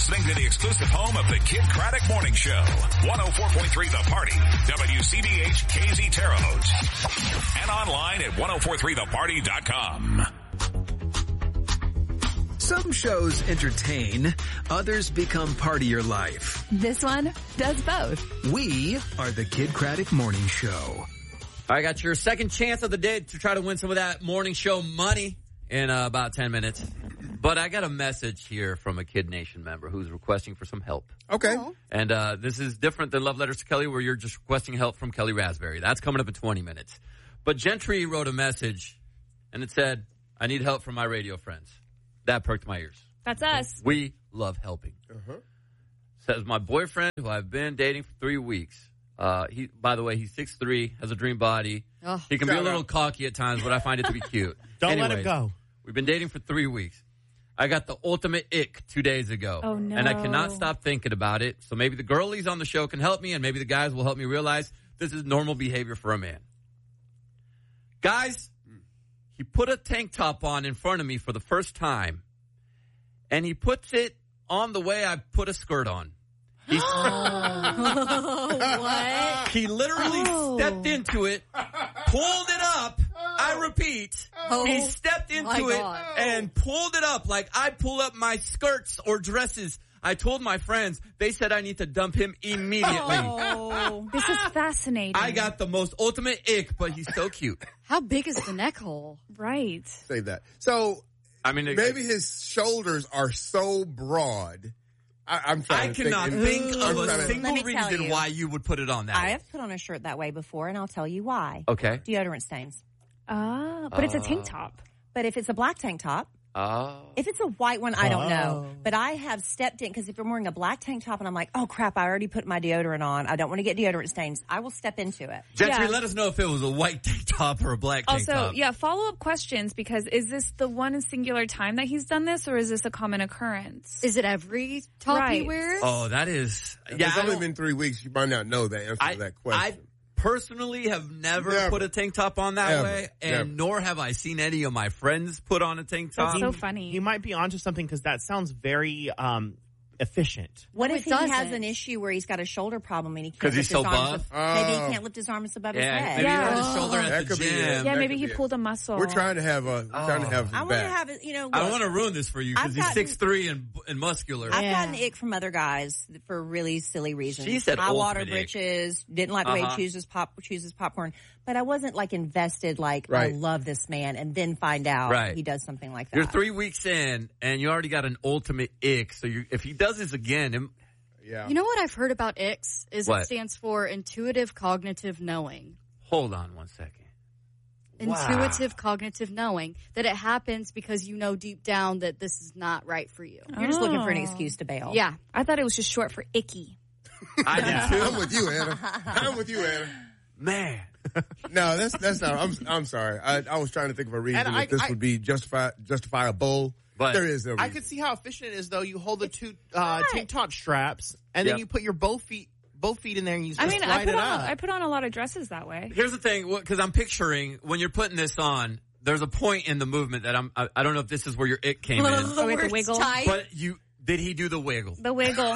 listening to the exclusive home of the Kid Craddock Morning Show. 104.3 The Party, WCBH KZ Terre Haute. And online at 1043theparty.com. Some shows entertain, others become part of your life. This one does both. We are the Kid Craddock Morning Show. I got your second chance of the day to try to win some of that morning show money in about 10 minutes. But I got a message here from a Kid Nation member who's requesting for some help. Okay. And this is different than Love Letters to Kelly, where you're just requesting help from Kelly Raspberry. That's coming up in 20 minutes. But Gentry wrote a message, and it said, I need help from my radio friends. That perked my ears. That's us. We love helping. Says, my boyfriend, who I've been dating for 3 weeks, by the way, he's 6'3", has a dream body. Oh, he can be a little cocky at times, but I find it to be cute. Don't let him go. We've been dating for 3 weeks. I got the ultimate ick 2 days ago. Oh, no. And I cannot stop thinking about it. So maybe the girlies on the show can help me, and maybe the guys will help me realize this is normal behavior for a man. Guys, he put a tank top on in front of me for the first time, and he puts it on the way I put a skirt on. What? He literally stepped into it, pulled it up. I repeat, he stepped into it and pulled it up like I pull up my skirts or dresses. I told my friends, they said I need to dump him immediately. Oh, this is fascinating. I got the most ultimate ick, but he's so cute. How big is the neck hole? Right. Say that. So, I mean, maybe his shoulders are so broad. I'm trying I to cannot think of a single Let me tell reason you. why you would put it on that I way. have put on a shirt that way before, and I'll tell you why. Okay. Deodorant stains. But it's a tank top. But if it's a black tank top, Oh. if it's a white one, I don't know. But I have stepped in, because if I'm wearing a black tank top and I'm like, oh crap, I already put my deodorant on, I don't want to get deodorant stains, I will step into it. Gentry, Yeah. let us know if it was a white tank top or a black tank Also, top. yeah, follow-up questions, because is this the one singular time that he's done this, or is this a common occurrence? Is it every top he Right. wears? Oh, that is... If Yeah, it's I only don't- been 3 weeks. You might not know the answer to that question. I personally have never put a tank top on that Never. way, and Never. nor have I seen any of my friends put on a tank top. That's so funny. He might be onto something, because that sounds very efficient. What No, if it he has doesn't. an issue where he's got a shoulder problem and he can't 'Cause lift he's so his arms buff? maybe he can't lift his arms above his Yeah, head. maybe Yeah. he hurt his shoulder That at the could be it. gym. yeah, That maybe could he be it. pulled a muscle. We're trying to have his I want to back. have it, I don't want to ruin this for you, because I've he's gotten- 6'3" and muscular. I've gotten ick from other guys for really silly reasons. She said high water ultimate ick. britches, didn't like the way he chooses popcorn. But I wasn't like invested, like, I Right. love this man, and then find out Right. he does something like that. You're 3 weeks in, and you already got an ultimate ick. So if he does this again, Yeah. You know what I've heard about ICS is What? it stands for Intuitive Cognitive Knowing. hold on 1 second. Intuitive cognitive knowing, that it happens because you know deep down that this is not right for you. You're just looking for an excuse to bail. Yeah. I thought it was just short for icky. I did too. I'm with you, Anna. I'm with you, Anna. Man. No, that's not. I'm sorry. I was trying to think of a reason And that this would be justifiable. But there is no reason. I could see how efficient it is, though. You hold the two tank top straps, and then Yep. you put your both feet in there, and you just I mean, slide it up. I put on a lot of dresses that way. Here's the thing, because I'm picturing when you're putting this on, there's a point in the movement that I don't know if this is where your ick came in, Oh, with the wiggle. but did he do the wiggle? The wiggle.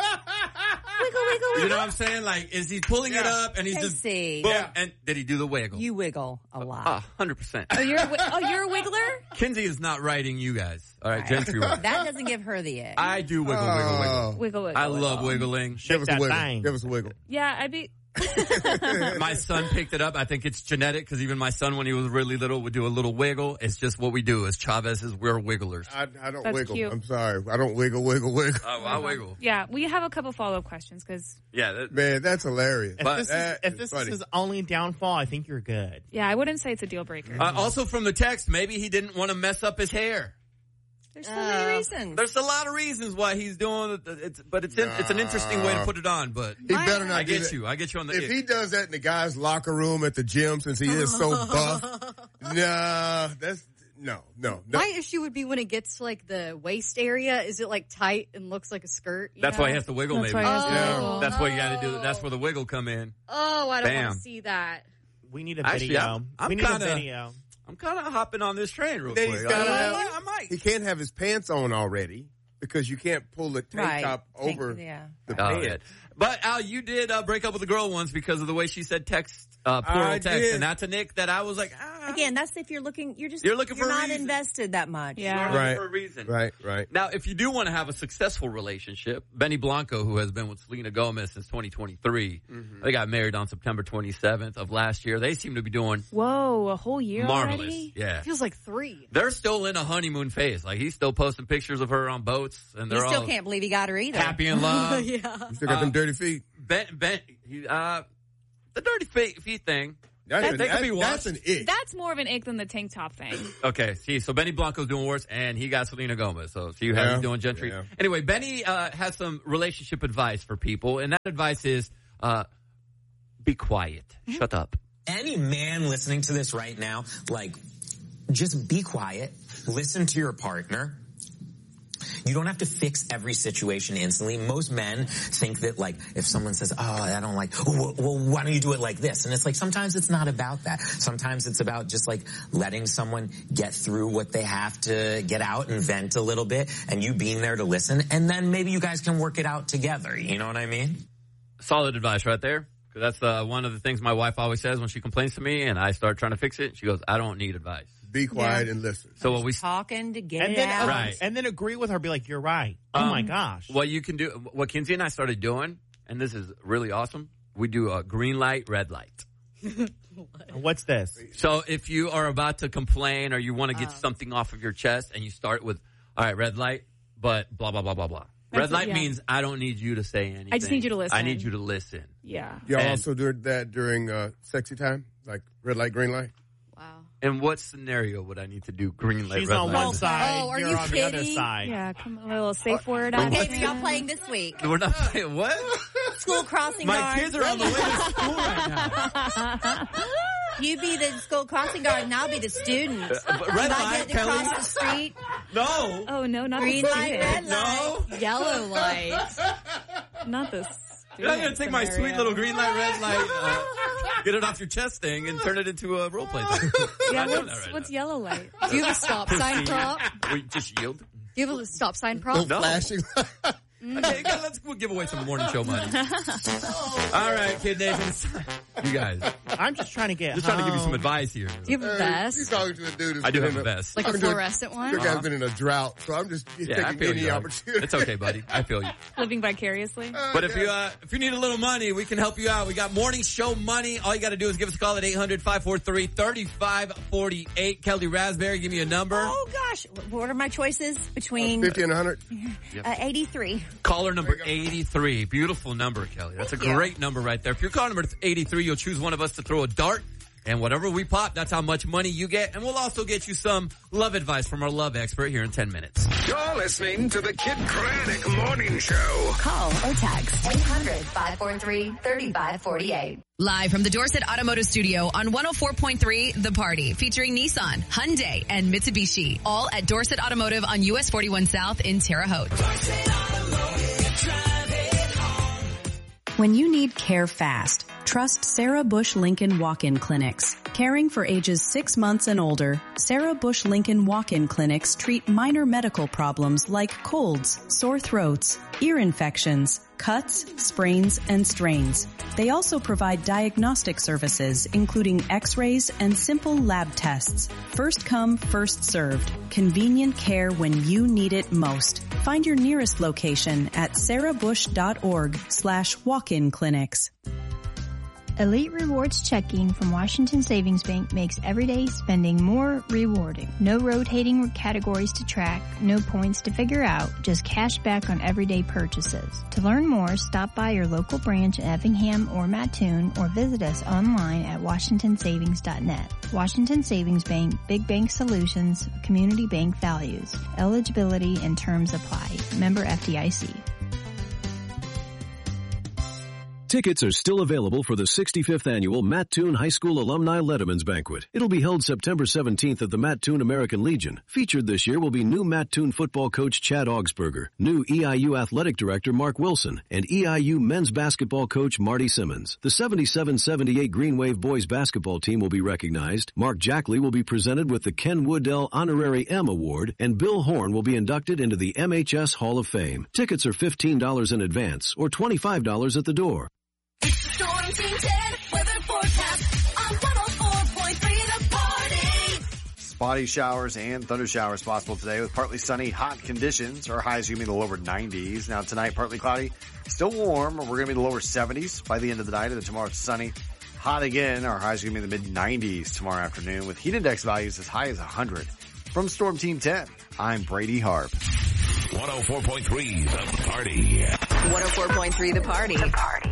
You know what I'm saying? Like, is he pulling it up and he's just Casey. boom? Yeah. And did he do the wiggle? You wiggle a lot. 100%. Oh, you're a wiggler? Kinsey is not writing you guys. All right, Gentry. That doesn't give her the ick. I do wiggle, wiggle, wiggle. Wiggle. I love wiggling. Give Shake us a that wiggle. thing. Give us a wiggle. Yeah, I'd be... My son picked it up. I think it's genetic, because even my son, when he was really little, would do a little wiggle. It's just what we do. As Chavez's, we're wigglers. I don't That's wiggle. cute. I'm sorry. I don't wiggle. Oh, I wiggle. Yeah, we have a couple follow-up questions, because... Yeah. Man, that's hilarious. If this is his only downfall, I think you're good. Yeah, I wouldn't say it's a deal breaker. Also from the text, maybe he didn't want to mess up his hair. There's so many reasons. There's a lot of reasons why he's doing it, but it's an interesting way to put it on. But He better not I do get that. you. I get you on the If ick. he does that in the guy's locker room at the gym, since he is so buff, that's no. My issue would be when it gets to like the waist area. Is it like tight and looks like a skirt? That's why he has to wiggle. That's maybe. why he has to wiggle. That's what you got to do. That's where the wiggle come in. Oh, I don't Bam. want to see that. We need a Actually, video. I'm we need a kinda- video. I'm kind of hopping on this train real Then quick. he's gotta I have- might. He can't have his pants on already because you can't pull the tank top over the pants. Yeah. But Al, you did break up with a girl once because of the way she said plural text, and that's a Nick that I was like, Again, that's if you're looking, you're looking for a not reason. Invested that much. Yeah. You're looking for a reason. Right. Now, if you do want to have a successful relationship, Benny Blanco, who has been with Selena Gomez since 2023, they got married on September 27th of last year. They seem to be doing Whoa, a whole year marvelous. already? Yeah. Feels like 3. They're still in a honeymoon phase. Like, he's still posting pictures of her on boats, and they're You still all can't believe he got her either. happy in love. Yeah. You still got them dirty feet. The dirty feet thing. That's That's an ick. That's more of an ick than the tank top thing. Okay, see, so Benny Blanco's doing worse, and he got Selena Gomez. So see how he's doing Gentry. Yeah. Anyway, Benny has some relationship advice for people, and that advice is be quiet. Shut up. Any man listening to this right now, like, just be quiet. Listen to your partner. You don't have to fix every situation instantly. Most men think that, like, if someone says, I don't like, well, why don't you do it like this? And it's like, sometimes it's not about that. Sometimes it's about just, like, letting someone get through what they have to get out and vent a little bit, and you being there to listen, and then maybe you guys can work it out together. You know what I mean? Solid advice right there. Because that's one of the things my wife always says when she complains to me, and I start trying to fix it. She goes, I don't need advice. Be quiet and listen. So what we talking to get and it then, out. Right. And then agree with her, be like, you're right. Oh my gosh. What you can do, what Kinsey and I started doing, and this is really awesome, we do a green light, red light. What's this? So if you are about to complain or you want to get something off of your chest, and you start with, all right, red light, but blah, blah, blah, blah, blah. Red light means I don't need you to say anything. I just need you to listen. I need you to listen. Yeah. Y'all also do that during sexy time? Like red light, green light? Wow. In what scenario would I need to do green light, She's red on light? one side. Oh, are you're you on the other kidding? side. Yeah, come on, a little safe word. Okay, so y'all playing this week. We're not playing what? School crossing My guard. kids are on the way to school right now. You be the school crossing guard, and I'll be the student. Red If I light, get to Kelly. cross the street, No. Oh, no, not green the light, student. red light. No. Yellow light. Not the You're not going to take my scenario. sweet little green light, red light, get it off your chest thing and turn it into a role play thing. Yeah, I'm not doing that right what's now. yellow light? Do you have a stop sign prop? We just yield. Do you have a stop sign prop? No. Flashing. Okay, let's give away some morning show money. All right, Kid Nation. You guys. I'm just trying to get Just trying to give you some advice here. Do you have a You're vest? talking to a dude who's I do been have a in vest. Like a fluorescent Your one? guy's been in a drought, so I'm just Yeah, I taking feel any you. dog. opportunity. It's okay, buddy. I feel you. Living vicariously. But if you need a little money, we can help you out. We got morning show money. All you got to do is give us a call at 800-543-3548. Kelly Raspberry, give me a number. Oh gosh, what are my choices between 50 and 100. 83? Caller number 83. Beautiful number, Kelly. That's a great number right there. If you're caller number 83, you'll choose one of us to throw a dart. And whatever we pop, that's how much money you get. And we'll also get you some love advice from our love expert here in 10 minutes. You're listening to the Kid Craddock Morning Show. Call or text 800-543-3548. Live from the Dorset Automotive Studio on 104.3 The Party, featuring Nissan, Hyundai, and Mitsubishi. All at Dorset Automotive on US 41 South in Terre Haute. When you need care fast, trust Sarah Bush Lincoln Walk-In Clinics. Caring for ages 6 months and older, Sarah Bush Lincoln Walk-In Clinics treat minor medical problems like colds, sore throats, ear infections, cuts, sprains, and strains. They also provide diagnostic services, including x-rays and simple lab tests. First come, first served. Convenient care when you need it most. Find your nearest location at sarahbush.org/walk-in clinics. Elite Rewards Checking from Washington Savings Bank makes everyday spending more rewarding. No rotating categories to track, no points to figure out, just cash back on everyday purchases. To learn more, stop by your local branch in Effingham or Mattoon or visit us online at washingtonsavings.net. Washington Savings Bank, Big Bank Solutions, Community Bank Values. Eligibility and terms apply. Member FDIC. Tickets are still available for the 65th annual Matt Toon High School Alumni Letterman's Banquet. It'll be held September 17th at the Matt Toon American Legion. Featured this year will be new Matt Toon football coach Chad Augsburger, new EIU athletic director Mark Wilson, and EIU men's basketball coach Marty Simmons. The 77-78 Green Wave boys basketball team will be recognized. Mark Jackley will be presented with the Ken Woodell Honorary M Award, and Bill Horn will be inducted into the MHS Hall of Fame. Tickets are $15 in advance or $25 at the door. Storm Team 10 weather forecast on 104.3 The Party. Spotty showers and thunder showers possible today with partly sunny, hot conditions. Our highs are going to be in the lower 90s. Now tonight, partly cloudy, still warm. We're going to be in the lower 70s by the end of the night. And then tomorrow it's sunny, hot again. Our highs are going to be in the mid-90s tomorrow afternoon with heat index values as high as 100. From Storm Team 10, I'm Brady Harp. 104.3 The Party. 104.3 The Party.